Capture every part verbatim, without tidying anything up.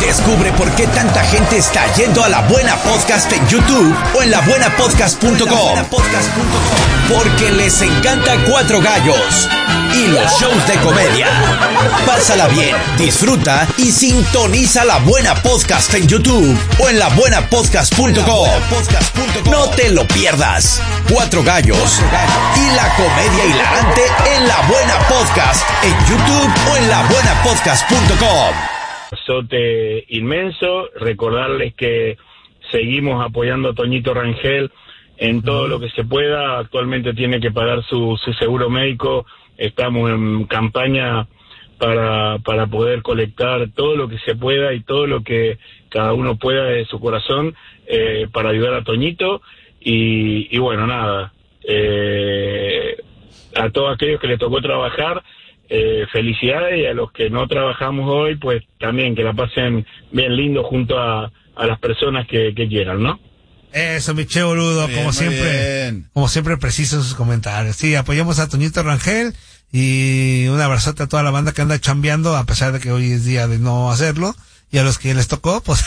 Descubre por qué tanta gente está yendo a La Buena Podcast en YouTube o en la buena podcast punto com. Porque les encanta Cuatro Gallos y los shows de comedia. Pásala bien, disfruta y sintoniza La Buena Podcast en YouTube o en la buena podcast punto com. No te lo pierdas. Cuatro Gallos y la comedia hilarante en La Buena Podcast en YouTube o en la buena podcast punto com. Sote inmenso, recordarles que seguimos apoyando a Toñito Rangel en todo lo que se pueda. Actualmente tiene que pagar su, su seguro médico. Estamos en campaña para, para poder colectar todo lo que se pueda y todo lo que cada uno pueda de su corazón eh, para ayudar a Toñito. Y, y bueno, nada, eh, a todos aquellos que les tocó trabajar, eh, felicidades, y a los que no trabajamos hoy, pues también que la pasen bien lindo junto a, a las personas que, que quieran, ¿no? Eso, mi che boludo, bien, como siempre, bien. Como siempre preciso en sus comentarios. Sí, apoyamos a Toñito Rangel y un abrazote a toda la banda que anda chambeando, a pesar de que hoy es día de no hacerlo, y a los que les tocó, pues...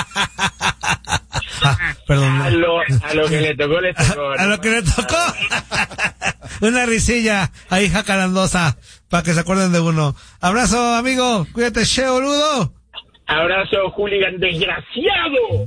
ah, perdón. A lo, a lo que le tocó, le tocó. A, a lo que le tocó. Una risilla ahí jacarandosa, para que se acuerden de uno. Abrazo, amigo, cuídate, che boludo. Abrazo, hooligan desgraciado.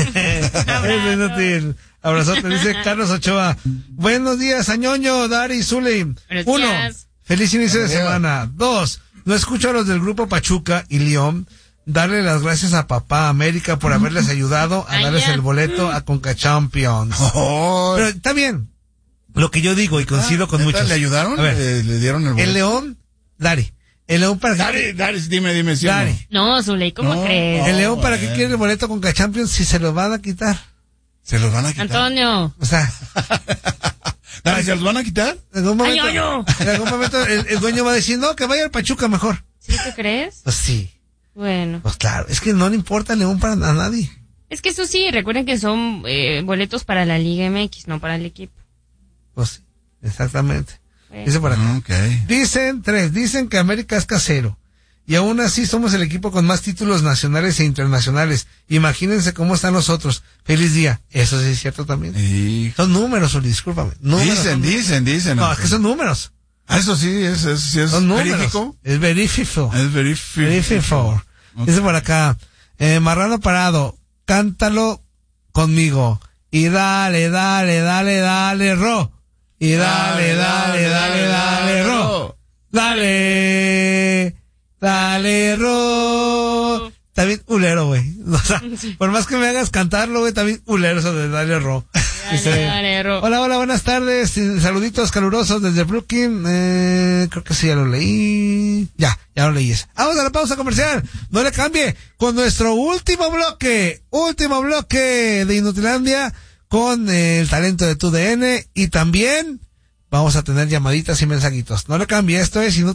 Es inútil. Abrazote, dice Carlos Ochoa. Buenos días, Añoño, Dari, Zuley. Uno, feliz inicio de semana. Dos, no escucho a los del grupo Pachuca y León darle las gracias a Papá América por haberles ayudado a darles el boleto a Conca Champions. Oh. Pero está bien. Lo que yo digo y coincido ah, con muchos. ¿Le ayudaron? A ver, ¿Le, le dieron el boleto? El León, Dari. El León para Dari, Dari, dime, dime si no. No, Zuley, ¿cómo no, crees? El León, ¿para qué quiere el boleto con Conca Champions si se lo van a quitar? ¿Se los van a quitar? Antonio. O sea... Dari, ¿se los van a quitar? En algún momento, Ay, yo, yo. En algún momento el, el dueño va a decir, no, que vaya al Pachuca mejor. ¿Sí te crees? Pues sí. Bueno. Pues claro, es que no le importa el León para a nadie. Es que eso sí, recuerden que son eh, boletos para la Liga M X, no para el equipo. Pues sí, exactamente. Bueno. Dice por acá. Okay. Dicen tres, dicen que América es casero. Y aún así somos el equipo con más títulos nacionales e internacionales. Imagínense cómo están nosotros. Feliz día. Eso sí es cierto también. Y... Son números, Uli, discúlpame. Números, dicen, dicen, dicen. No, es que son números. Ah, eso sí, es, es, sí es son verífico. Es verífico. Es verífico. Verífico. Okay. Dice por acá, eh, Marrano Parado, cántalo conmigo. Y dale, dale, dale, dale, ro. Y dale, dale, dale, dale, ro. Dale, dale, ro. Está bien ulero, güey. O sea, por más que me hagas cantarlo, güey, está bien ulero eso de dale, ro. Dice, hola, hola, buenas tardes. Saluditos calurosos desde Brooklyn. Eh, creo que sí, ya lo leí. Ya, ya lo leí eso. Vamos a la pausa comercial. No le cambie. Con nuestro último bloque, último bloque de Inutilandia, con eh, el talento de tu D N. Y también vamos a tener llamaditas y mensajitos. No le cambie. Esto es Inutilandia.